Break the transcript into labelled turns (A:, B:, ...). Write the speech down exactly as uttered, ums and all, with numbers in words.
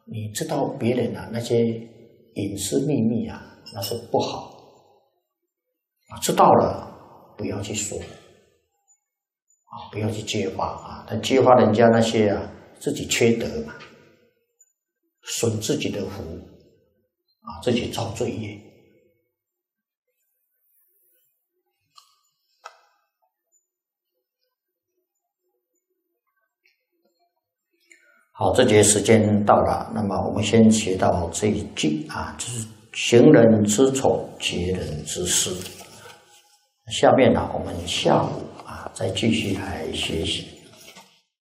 A: 你知道别人啊那些隐私秘密啊，那是不好啊，知道了不要去说啊，不要去揭发啊，他揭发人家那些啊自己缺德嘛，损自己的福啊，自己造罪业。好，这节时间到了，那么我们先学到这一句啊，就是行人之丑，劫人之事。下面呢、啊，我们下午啊再继续来学习。